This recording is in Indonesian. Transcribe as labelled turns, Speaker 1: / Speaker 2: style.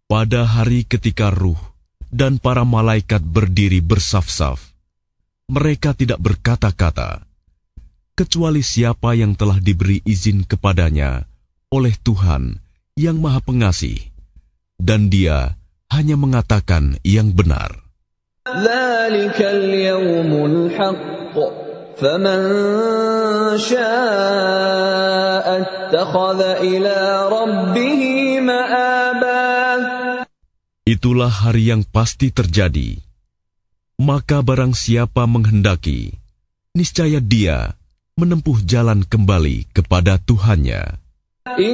Speaker 1: Pada hari ketika ruh dan para malaikat berdiri bersaf-saf, mereka tidak berkata-kata, kecuali siapa yang telah diberi izin kepadanya oleh Tuhan yang Maha Pengasih, dan Dia hanya mengatakan yang benar.
Speaker 2: ذَلِكَ الْيَوْمُ الْحَقُّ فَمَنْ شَاءَ اتَّخَذَ إِلَى رَبِّهِ مَآبًا.
Speaker 1: Itulah hari yang pasti terjadi. Maka barang siapa menghendaki, niscaya dia menempuh jalan kembali kepada Tuhannya.